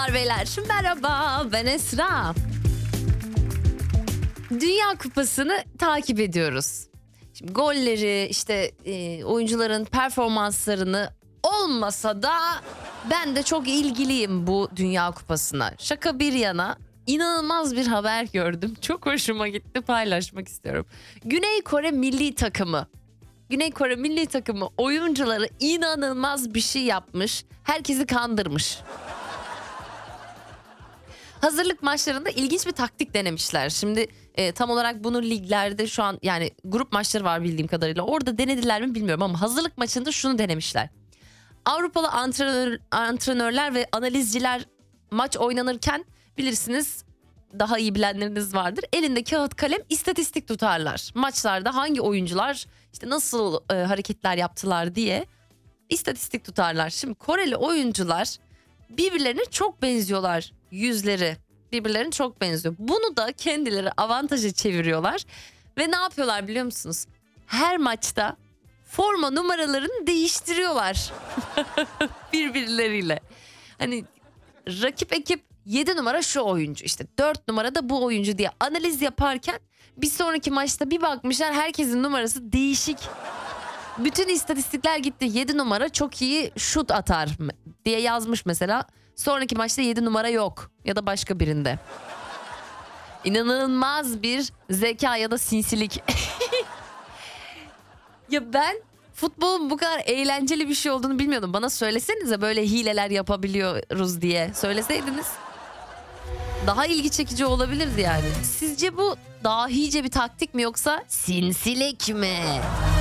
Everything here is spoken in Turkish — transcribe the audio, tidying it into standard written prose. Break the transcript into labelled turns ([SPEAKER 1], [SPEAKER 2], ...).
[SPEAKER 1] Beyler, merhaba, ben Esra. Dünya Kupası'nı takip ediyoruz. Şimdi golleri, işte oyuncuların performanslarını olmasa da ben de çok ilgiliyim bu Dünya Kupası'na. Şaka bir yana, inanılmaz bir haber gördüm. Çok hoşuma gitti, paylaşmak istiyorum. Güney Kore milli takımı oyuncuları inanılmaz bir şey yapmış. Herkesi kandırmış. Hazırlık maçlarında ilginç bir taktik denemişler. Şimdi tam olarak bunu liglerde şu an, yani grup maçları var bildiğim kadarıyla. Orada denediler mi bilmiyorum ama hazırlık maçında şunu denemişler. Avrupalı antrenörler ve analizciler maç oynanırken, bilirsiniz, daha iyi bilenleriniz vardır, elinde kağıt kalem istatistik tutarlar. Maçlarda hangi oyuncular işte nasıl hareketler yaptılar diye istatistik tutarlar. Şimdi Koreli oyuncular birbirlerine çok benziyorlar. Yüzleri birbirlerine çok benziyor. Bunu da kendileri avantaja çeviriyorlar. Ve ne yapıyorlar biliyor musunuz? Her maçta forma numaralarını değiştiriyorlar. Birbirleriyle. Hani rakip ekip 7 numara şu oyuncu, işte 4 numara da bu oyuncu diye analiz yaparken bir sonraki maçta bir bakmışlar herkesin numarası değişik. Bütün istatistikler gitti. 7 numara çok iyi şut atar diye yazmış mesela. Sonraki maçta 7 numara yok ya da başka birinde. İnanılmaz bir zeka ya da sinsilik. Ya ben futbolun bu kadar eğlenceli bir şey olduğunu bilmiyordum. Bana söylesenize, böyle hileler yapabiliyoruz diye. Söyleseydiniz daha ilgi çekici olabilirdi yani. Sizce bu dahice bir taktik mi yoksa sinsilik mi?